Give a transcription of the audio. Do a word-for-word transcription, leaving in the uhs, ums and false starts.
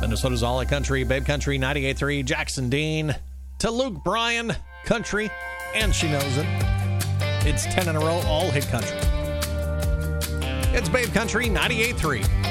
Minnesota's All Hit Country, Babe Country, ninety-eight point three, Jackson Dean. To Luke Bryan, Country, and she knows it. It's ten in a row, All Hit Country. It's Babe Country, ninety-eight point three.